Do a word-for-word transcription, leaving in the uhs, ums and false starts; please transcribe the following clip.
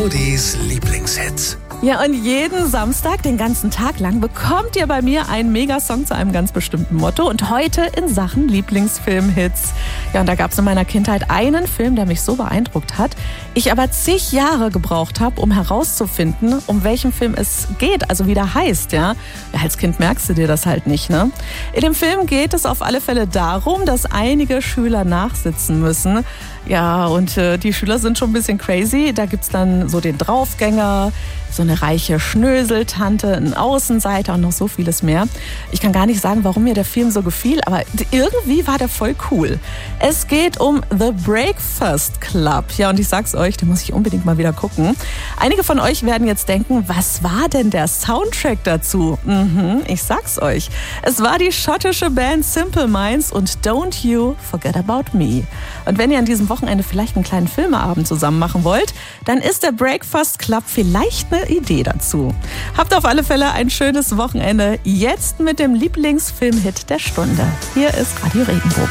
Claudis Lieblingshits. Ja, und jeden Samstag, den ganzen Tag lang, bekommt ihr bei mir einen Megasong zu einem ganz bestimmten Motto. Und heute in Sachen Lieblingsfilmhits. Ja, und da gab es in meiner Kindheit einen Film, der mich so beeindruckt hat. Ich aber zig Jahre gebraucht habe, um herauszufinden, um welchen Film es geht, also wie der heißt, ja. Ja, als Kind merkst du dir das halt nicht, ne? In dem Film geht es auf alle Fälle darum, dass einige Schüler nachsitzen müssen. Ja, und äh, die Schüler sind schon ein bisschen crazy. Da gibt's dann so den Draufgänger, so eine reiche Schnöseltante, einen Außenseiter und noch so vieles mehr. Ich kann gar nicht sagen, warum mir der Film so gefiel, aber irgendwie war der voll cool. Es geht um The Breakfast Club. Ja, und ich sag's euch, den muss ich unbedingt mal wieder gucken. Einige von euch werden jetzt denken, was war denn der Soundtrack dazu? Mhm, ich sag's euch. Es war die schottische Band Simple Minds und Don't You Forget About Me. Und wenn ihr an diesem Wochenende vielleicht einen kleinen Filmeabend zusammen machen wollt, dann ist der Breakfast Club vielleicht eine Idee dazu. Habt auf alle Fälle ein schönes Wochenende. Jetzt mit dem Lieblingsfilmhit der Stunde. Hier ist Radio Regenbogen.